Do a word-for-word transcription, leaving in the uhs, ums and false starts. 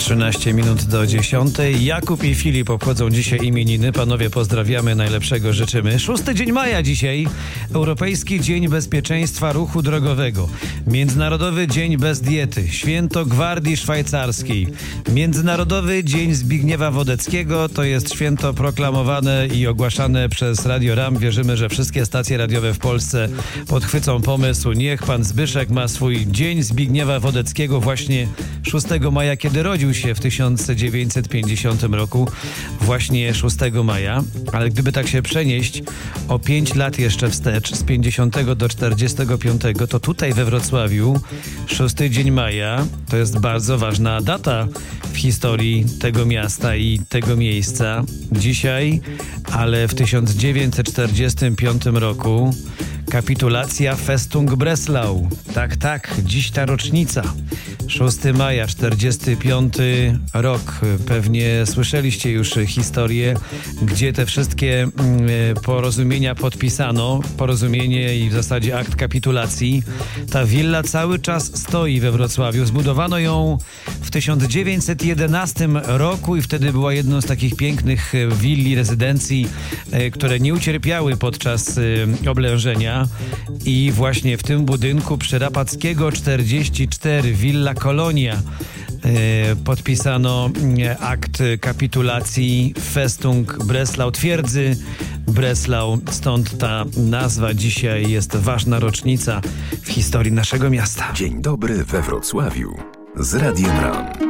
trzynaście minut do dziesiątej. Jakub i Filip obchodzą dzisiaj imieniny. Panowie, pozdrawiamy, najlepszego życzymy. Szósty dzień maja dzisiaj. Europejski Dzień Bezpieczeństwa Ruchu Drogowego. Międzynarodowy Dzień Bez Diety. Święto Gwardii Szwajcarskiej. Międzynarodowy Dzień Zbigniewa Wodeckiego. To jest święto proklamowane i ogłaszane przez Radio RAM. Wierzymy, że wszystkie stacje radiowe w Polsce podchwycą pomysł. Niech pan Zbyszek ma swój Dzień Zbigniewa Wodeckiego właśnie szóstego maja, kiedy rodził się w tysiąc dziewięćset pięćdziesiątym roku, właśnie szóstego maja. Ale gdyby tak się przenieść o pięć lat jeszcze wstecz, z pięćdziesiątego do czterdziestego piątego, to tutaj we Wrocławiu szósty dzień maja to jest bardzo ważna data w historii tego miasta i tego miejsca. Dzisiaj, ale w tysiąc dziewięćset czterdziestym piątym roku kapitulacja Festung Breslau. Tak, tak, dziś ta rocznica. szóstego maja, czterdziesty piąty rok. Pewnie słyszeliście już historię, gdzie te wszystkie porozumienia podpisano. Porozumienie i w zasadzie akt kapitulacji. Ta willa cały czas stoi we Wrocławiu. Zbudowano ją w tysiąc dziewięćset jedenastym roku i wtedy była jedną z takich pięknych willi, rezydencji, które nie ucierpiały podczas oblężenia. I właśnie w tym budynku przy Rapackiego czterdzieści cztery, Villa Kolonia, podpisano akt kapitulacji Festung Breslau, twierdzy Breslau. Stąd ta nazwa. Dzisiaj jest ważna rocznica w historii naszego miasta. Dzień dobry we Wrocławiu z Radiem RAM.